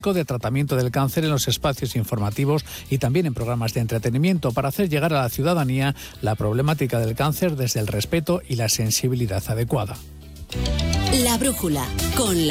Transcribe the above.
de tratamiento del cáncer en los espacios informativos y también en programas de entretenimiento para hacer llegar a la ciudadanía la problemática del cáncer desde el respeto y la sensibilidad adecuada. La brújula con